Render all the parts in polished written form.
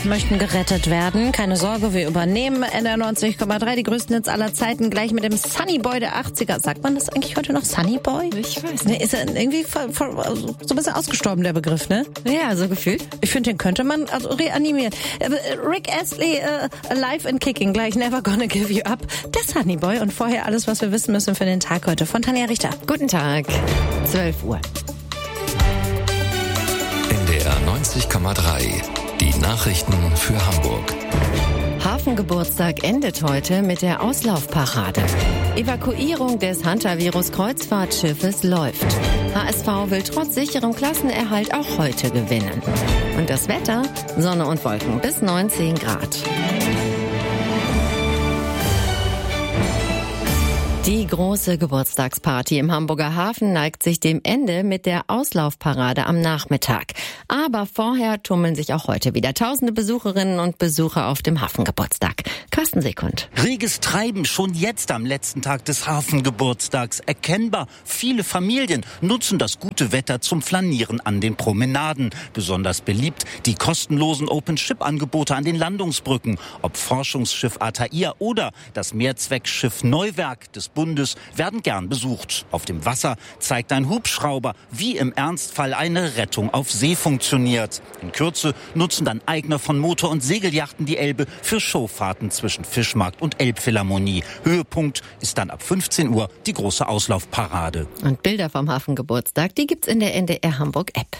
möchten gerettet werden. Keine Sorge, wir übernehmen NDR 90,3, die größten Hits aller Zeiten, gleich mit dem Sunny Boy der 80er. Sagt man das eigentlich heute noch, Sunny Boy? Ich weiß nicht. Nee, ist er irgendwie so ein bisschen ausgestorben, der Begriff, ne? Ja, so gefühlt. Ich finde, den könnte man reanimieren. Rick Astley, Alive and Kicking, gleich Never Gonna Give You Up. Der Sunny Boy und vorher alles, was wir wissen müssen für den Tag heute von Tanja Richter. Guten Tag, 12 Uhr. NDR 90,3, die Nachrichten für Hamburg. Hafengeburtstag endet heute mit der Auslaufparade. Evakuierung des Hantavirus-Kreuzfahrtschiffes läuft. HSV will trotz sicherem Klassenerhalt auch heute gewinnen. Und das Wetter? Sonne und Wolken bis 19 Grad. Die große Geburtstagsparty im Hamburger Hafen neigt sich dem Ende mit der Auslaufparade am Nachmittag. Aber vorher tummeln sich auch heute wieder tausende Besucherinnen und Besucher auf dem Hafengeburtstag. Carsten Sekund. Reges Treiben schon jetzt am letzten Tag des Hafengeburtstags. Erkennbar, viele Familien nutzen das gute Wetter zum Flanieren an den Promenaden. Besonders beliebt die kostenlosen Open-Ship-Angebote an den Landungsbrücken. Ob Forschungsschiff Altair oder das Mehrzweckschiff Neuwerk des Bundes werden gern besucht. Auf dem Wasser zeigt ein Hubschrauber, wie im Ernstfall eine Rettung auf See funktioniert. In Kürze nutzen dann Eigner von Motor- und Segelyachten die Elbe für Showfahrten zwischen Fischmarkt und Elbphilharmonie. Höhepunkt ist dann ab 15 Uhr die große Auslaufparade. Und Bilder vom Hafengeburtstag, die gibt's in der NDR Hamburg App.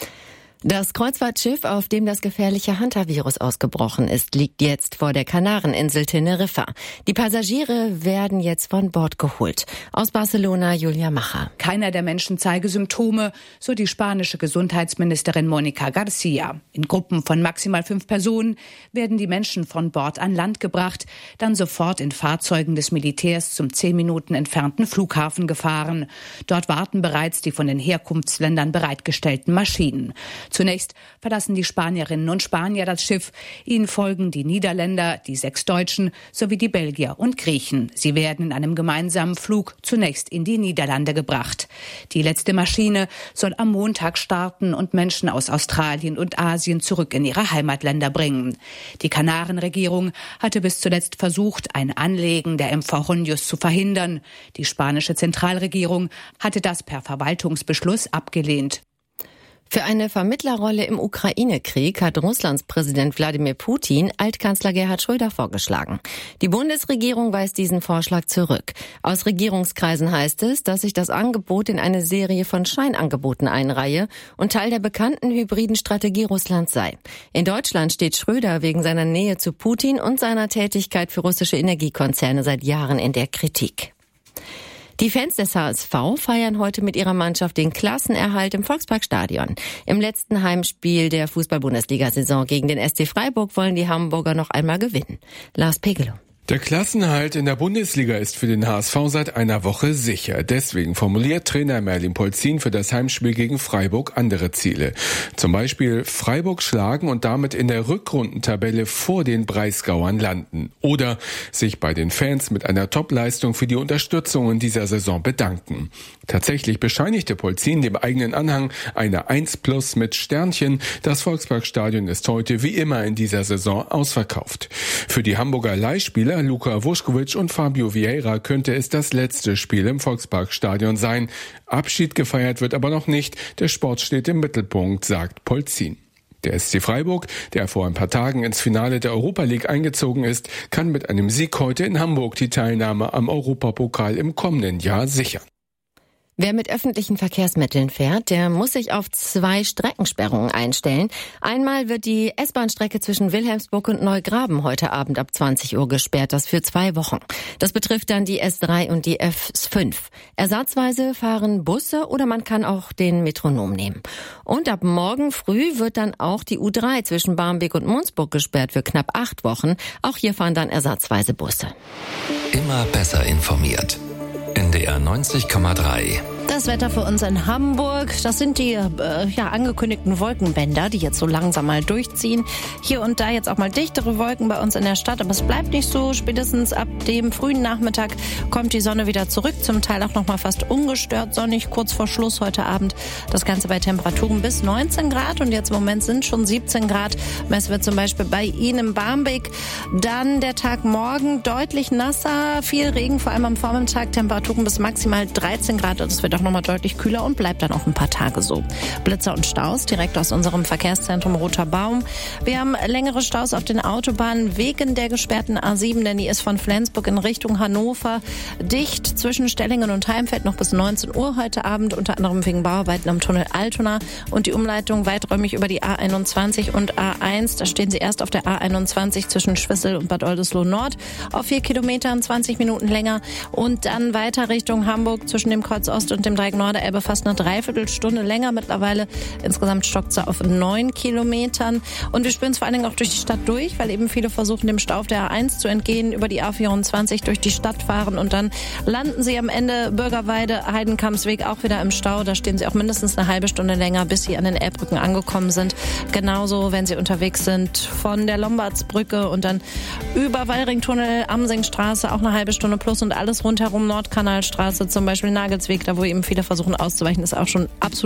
Das Kreuzfahrtschiff, auf dem das gefährliche Hantavirus ausgebrochen ist, liegt jetzt vor der Kanareninsel Teneriffa. Die Passagiere werden jetzt von Bord geholt. Aus Barcelona Julia Macher. Keiner der Menschen zeige Symptome, so die spanische Gesundheitsministerin Mónica García. In Gruppen von maximal 5 Personen werden die Menschen von Bord an Land gebracht, dann sofort in Fahrzeugen des Militärs zum 10 Minuten entfernten Flughafen gefahren. Dort warten bereits die von den Herkunftsländern bereitgestellten Maschinen. Zunächst verlassen die Spanierinnen und Spanier das Schiff. Ihnen folgen die Niederländer, die 6 Deutschen sowie die Belgier und Griechen. Sie werden in einem gemeinsamen Flug zunächst in die Niederlande gebracht. Die letzte Maschine soll am Montag starten und Menschen aus Australien und Asien zurück in ihre Heimatländer bringen. Die Kanarenregierung hatte bis zuletzt versucht, ein Anlegen der MV Honjos zu verhindern. Die spanische Zentralregierung hatte das per Verwaltungsbeschluss abgelehnt. Für eine Vermittlerrolle im Ukraine-Krieg hat Russlands Präsident Wladimir Putin Altkanzler Gerhard Schröder vorgeschlagen. Die Bundesregierung weist diesen Vorschlag zurück. Aus Regierungskreisen heißt es, dass sich das Angebot in eine Serie von Scheinangeboten einreihe und Teil der bekannten hybriden Strategie Russlands sei. In Deutschland steht Schröder wegen seiner Nähe zu Putin und seiner Tätigkeit für russische Energiekonzerne seit Jahren in der Kritik. Die Fans des HSV feiern heute mit ihrer Mannschaft den Klassenerhalt im Volksparkstadion. Im letzten Heimspiel der Fußball-Bundesliga-Saison gegen den SC Freiburg wollen die Hamburger noch einmal gewinnen. Lars Pegelow. Der Klassenerhalt in der Bundesliga ist für den HSV seit einer Woche sicher. Deswegen formuliert Trainer Merlin Polzin für das Heimspiel gegen Freiburg andere Ziele. Zum Beispiel Freiburg schlagen und damit in der Rückrundentabelle vor den Breisgauern landen. Oder sich bei den Fans mit einer Topleistung für die Unterstützung in dieser Saison bedanken. Tatsächlich bescheinigte Polzin dem eigenen Anhang eine 1+ mit Sternchen. Das Volksparkstadion ist heute wie immer in dieser Saison ausverkauft. Für die Hamburger Leihspieler Luka Vuskovic und Fabio Vieira könnte es das letzte Spiel im Volksparkstadion sein. Abschied gefeiert wird aber noch nicht. Der Sport steht im Mittelpunkt, sagt Polzin. Der SC Freiburg, der vor ein paar Tagen ins Finale der Europa League eingezogen ist, kann mit einem Sieg heute in Hamburg die Teilnahme am Europapokal im kommenden Jahr sichern. Wer mit öffentlichen Verkehrsmitteln fährt, der muss sich auf 2 Streckensperrungen einstellen. Einmal wird die S-Bahn-Strecke zwischen Wilhelmsburg und Neugraben heute Abend ab 20 Uhr gesperrt, das für 2 Wochen. Das betrifft dann die S3 und die S5. Ersatzweise fahren Busse oder man kann auch den Metronom nehmen. Und ab morgen früh wird dann auch die U3 zwischen Barmbek und Munzburg gesperrt für knapp 8 Wochen. Auch hier fahren dann ersatzweise Busse. Immer besser informiert. NDR 90,3. Das Wetter für uns in Hamburg, das sind die angekündigten Wolkenbänder, die jetzt so langsam mal durchziehen. Hier und da jetzt auch mal dichtere Wolken bei uns in der Stadt, aber es bleibt nicht so. Spätestens ab dem frühen Nachmittag kommt die Sonne wieder zurück, zum Teil auch noch mal fast ungestört sonnig, kurz vor Schluss heute Abend. Das Ganze bei Temperaturen bis 19 Grad und jetzt im Moment sind schon 17 Grad. Messen wir zum Beispiel bei Ihnen im Barmbek. Dann der Tag morgen deutlich nasser, viel Regen, vor allem am Vormittag, Temperaturen bis maximal 13 Grad und es wird auch noch mal deutlich kühler und bleibt dann auch ein paar Tage so. Blitzer und Staus direkt aus unserem Verkehrszentrum Roter Baum. Wir haben längere Staus auf den Autobahnen wegen der gesperrten A7, denn die ist von Flensburg in Richtung Hannover dicht zwischen Stellingen und Heimfeld noch bis 19 Uhr heute Abend, unter anderem wegen Bauarbeiten am Tunnel Altona und die Umleitung weiträumig über die A21 und A1. Da stehen sie erst auf der A21 zwischen Schwissel und Bad Oldesloe Nord auf 4 Kilometern, 20 Minuten länger und dann weiter Richtung Hamburg zwischen dem Kreuz Ost und dem Dreieck Norderelbe fast eine Dreiviertelstunde länger mittlerweile. Insgesamt stockt sie auf 9 Kilometern. Und wir spüren es vor allen Dingen auch durch die Stadt durch, weil eben viele versuchen, dem Stau auf der A1 zu entgehen, über die A24 durch die Stadt fahren und dann landen sie am Ende Bürgerweide, Heidenkampsweg auch wieder im Stau. Da stehen sie auch mindestens eine halbe Stunde länger, bis sie an den Elbbrücken angekommen sind. Genauso, wenn sie unterwegs sind von der Lombardsbrücke und dann über Wallringtunnel, Amsingstraße auch eine halbe Stunde plus und alles rundherum, Nordkanalstraße zum Beispiel, Nagelsweg, da wo eben viele versuchen auszuweichen, ist auch schon absolut